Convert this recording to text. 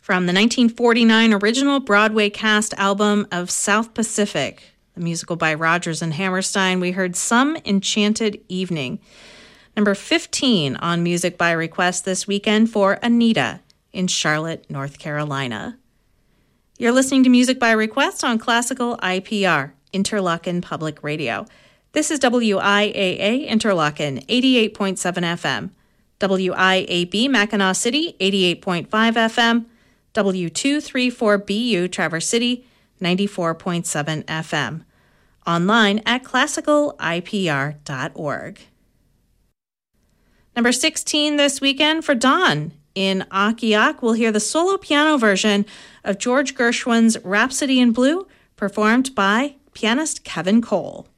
From the 1949 original Broadway cast album of South Pacific, the musical by Rodgers and Hammerstein, we heard Some Enchanted Evening. Number 15 on Music by Request this weekend for Anita in Charlotte, North Carolina. You're listening to Music by Request on Classical IPR, Interlochen Public Radio. This is WIAA Interlochen, 88.7 FM. WIAB Mackinac City, 88.5 FM. W234BU Traverse City, 94.7 FM. Online at classicalipr.org. Number 16 this weekend for Dawn. In Akiak, we'll hear the solo piano version of George Gershwin's Rhapsody in Blue, performed by pianist Kevin Cole.